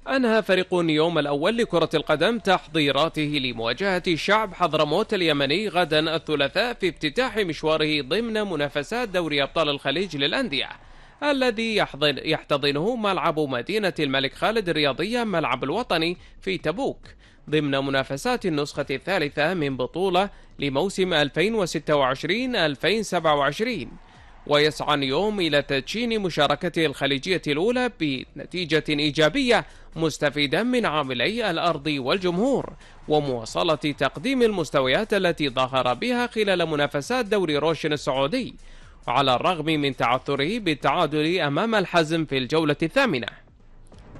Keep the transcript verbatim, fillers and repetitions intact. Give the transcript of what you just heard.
أنهى فريق نيوم الأول لكرة القدم تحضيراته لمواجهة شعب حضرموت اليمني غدا الثلاثاء في افتتاح مشواره ضمن منافسات دوري أبطال الخليج للأندية، الذي يحتضنه ملعب مدينة الملك خالد الرياضية ملعب الوطني في تبوك ضمن منافسات النسخة الثالثة من بطولة لموسم ألفين وستة وعشرين ألفين وسبعة وعشرين. ويسعى نيوم إلى تدشين مشاركته الخليجية الأولى بنتيجة إيجابية مستفيدا من عاملي الأرض والجمهور ومواصلة تقديم المستويات التي ظهر بها خلال منافسات دوري روشن السعودي، وعلى الرغم من تعثره بالتعادل أمام الحزم في الجولة الثامنة.